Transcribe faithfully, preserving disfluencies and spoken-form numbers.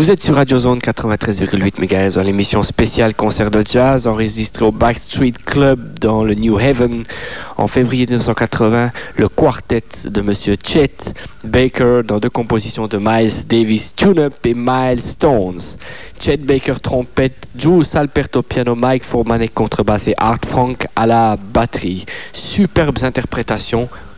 Vous êtes sur Radio Zone quatre-vingt-treize virgule huit mégahertz dans l'émission spéciale concert de jazz enregistrée au Backstreet Club dans le New Haven en février mille neuf cent quatre-vingts. Le quartet de Monsieur Chet Baker dans deux compositions de Miles Davis Tune-Up et Miles Stones. Chet Baker trompette, Jules Alperto piano, Mike Formanek contrebasse et Art Frank à la batterie. Superbes interprétations